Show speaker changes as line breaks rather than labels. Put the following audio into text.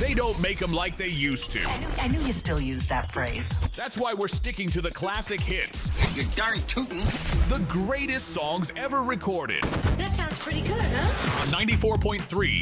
They don't make them like they used to.
I knew you still use that phrase.
That's why we're sticking to the classic hits.
You're darn tootin'.
The greatest songs ever recorded.
That sounds pretty good, huh?
On 94.3